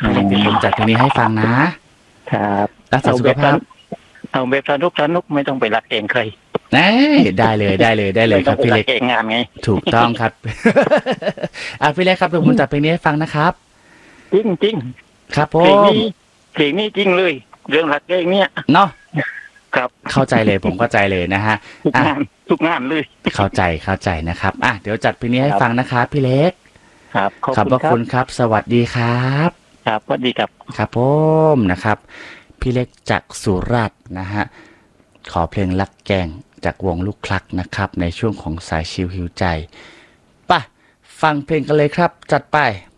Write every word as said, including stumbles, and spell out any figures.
พี่เล็กพี่ผมจัดเพลงนี้ให้ฟังนะครับรักษาสุขภาพเอาแบบสนุกสนุกไม่ต้องไปรักเองใครได้เลยได้เลยได้เลยครับพี่เล็กเองงานไงถูกต้องครับอ่ะพี่เล็กครับเดี๋ยวผมจัดเพลงนี้ให้ฟังนะครับจริงจริงครับผมเพลงนี้เพลงนี้จริงเลยเรื่องรักเองเนี่ยเนาะครับเข้าใจเลยผมเข้าใจเลยนะฮะทุกงานทุกงานเลยเข้าใจเข้าใจนะครับอ่ะเดี๋ยวจัดเพลงนี้ให้ฟังนะครับพี่เล็กครับขอบคุณครับสวัสดีครับครับสวัสดีครับครับผมนะครับพี่เล็กจากสุราษฎร์นะฮะขอเพลงรักแกงจากวงลูกคลักนะครับในช่วงของสายชิลหิวใจป่ะฟังเพลงกันเลยครับจัดไป